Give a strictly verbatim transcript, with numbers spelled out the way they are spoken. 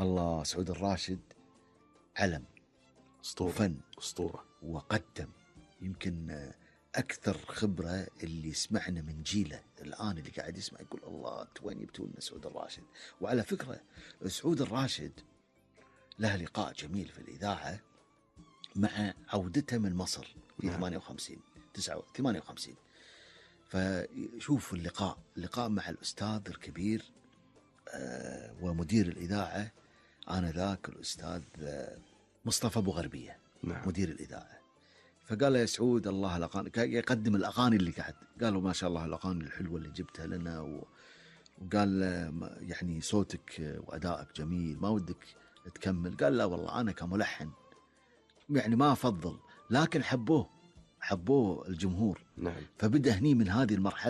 الله، سعود الراشد علم، أسطورة، فن، أسطورة، وقدم يمكن أكثر خبرة اللي يسمعنا من جيله الآن، اللي قاعد يسمع يقول الله وين يبتون سعود الراشد. وعلى فكرة سعود الراشد له لقاء جميل في الإذاعة مع عودته من مصر في نعم. ثمانية وخمسين تسعة ثمانية وخمسين. فشوف اللقاء اللقاء مع الأستاذ الكبير آه ومدير الإذاعة آنذاك الأستاذ آه مصطفى أبو غربية. نعم. مدير الإذاعة. فقال يا سعود الله الأغاني، يقدم الأغاني اللي قاعد، قالوا ما شاء الله الأغاني الحلوة اللي جبتها لنا و... وقال يعني صوتك وأدائك جميل، ما ودك تكمل؟ قال لا والله أنا كملحن يعني ما أفضل، لكن حبوه حبوه الجمهور. نعم. فبدأ هني من هذه المرحلة